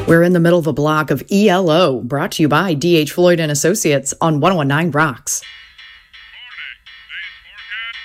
We're in the middle of a block of ELO, brought to you by D.H. Floyd and Associates on 1019 Rocks.